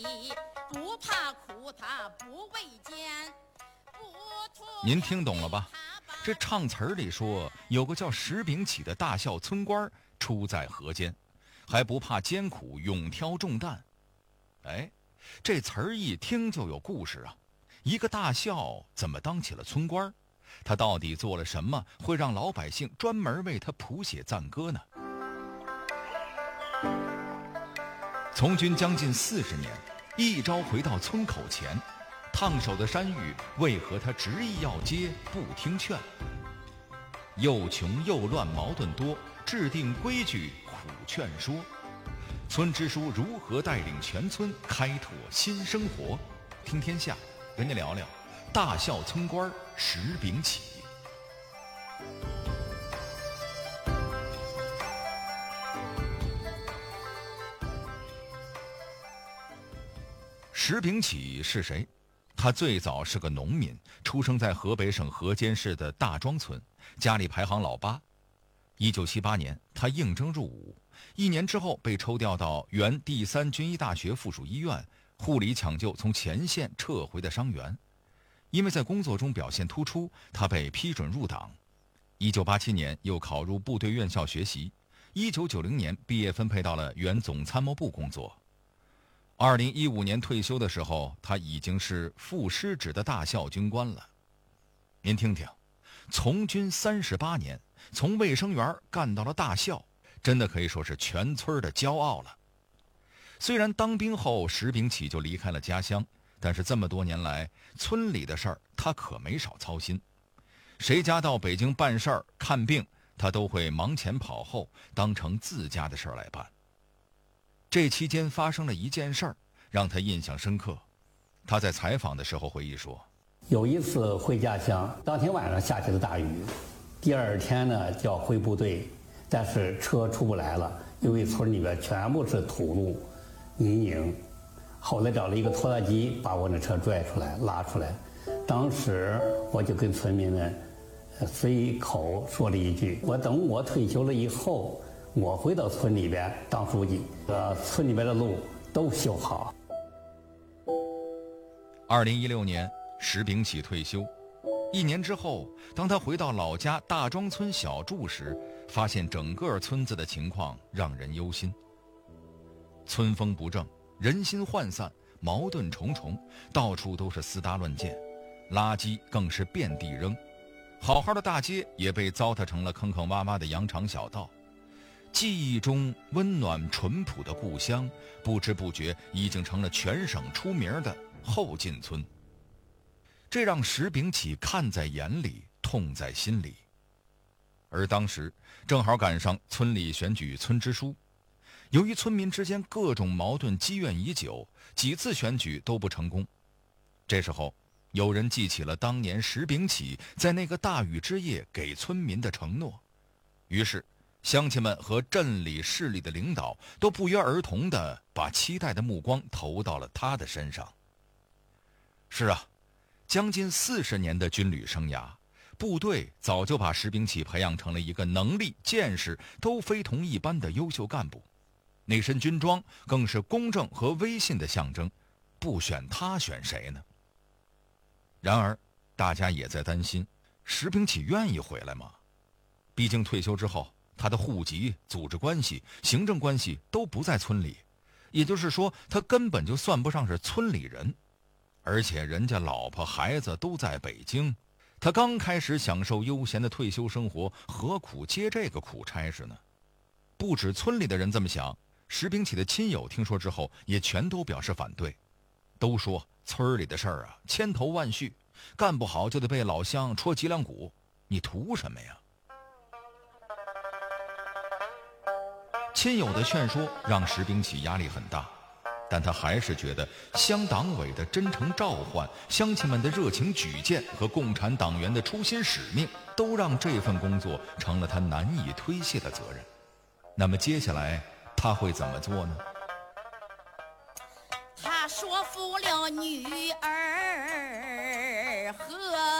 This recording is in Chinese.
不怕苦他不畏艰。 您听懂了吧？这唱词里说有个叫石秉启的大孝村官出在河间，还不怕艰苦，勇挑重担。哎，这词儿一听就有故事啊！一个大孝怎么当起了村官？他到底做了什么，会让老百姓专门为他谱写赞歌呢？从军将近40年，一朝回到村口前，烫手的山芋为何他执意要接，不听劝？又穷又乱矛盾多，制定规矩苦劝说。村支书如何带领全村开拓新生活？听天下跟你聊聊大孝村官石秉启。石秉启是谁？他最早是个农民，出生在河北省河间市的大庄村，家里排行老8。1978年，他应征入伍，1年之后被抽调到原第3军医大学附属医院护理抢救从前线撤回的伤员。因为在工作中表现突出，他被批准入党。1987年又考入部队院校学习，1990年毕业分配到了原总参谋部工作。2015年退休的时候，他已经是副师职的大校军官了。您听听，从军38年，从卫生员干到了大校，真的可以说是全村的骄傲了。虽然当兵后石秉启就离开了家乡，但是这么多年来，村里的事儿他可没少操心。谁家到北京办事儿看病，他都会忙前跑后，当成自家的事儿来办。这期间发生了一件事儿，让他印象深刻。他在采访的时候回忆说， 有一次回家乡，当天晚上下起了大雨，第二天呢就要回部队，但是车出不来了，因为村里边全部是土路泥泞。后来找了一个拖拉机把我那车拽出来拉出来，当时我就跟村民们随口说了一句，我等我退休了以后，我回到村里边当书记，村里边的路都修好。 2016年，石秉启退休。1年之后，当他回到老家大庄村小筑时，发现整个村子的情况让人忧心。村风不正，人心涣散，矛盾重重，到处都是私搭乱建，垃圾更是遍地扔。好好的大街也被糟蹋成了坑坑洼洼的羊肠小道。记忆中温暖淳朴的故乡，不知不觉已经成了全省出名的后进村。这让石秉启看在眼里，痛在心里。而当时正好赶上村里选举村支书，由于村民之间各种矛盾积怨已久，几次选举都不成功。这时候有人记起了当年石秉启在那个大雨之夜给村民的承诺，于是乡亲们和镇里市里的领导都不约而同地把期待的目光投到了他的身上。是啊，将近40年的军旅生涯，部队早就把石秉启培养成了一个能力见识都非同一般的优秀干部。那身军装更是公正和威信的象征，不选他选谁呢？然而大家也在担心，石秉启愿意回来吗？毕竟退休之后，他的户籍、组织关系、行政关系都不在村里，也就是说他根本就算不上是村里人。而且人家老婆孩子都在北京，他刚开始享受悠闲的退休生活，何苦接这个苦差事呢？不止村里的人这么想，石秉启的亲友听说之后也全都表示反对，都说村里的事儿啊千头万绪，干不好就得被老乡戳脊梁骨，你图什么呀？亲友的劝说让石秉启压力很大，但他还是觉得乡党委的真诚召唤，乡亲们的热情举荐和共产党员的初心使命，都让这份工作成了他难以推卸的责任。那么接下来他会怎么做呢？ 他说服了女儿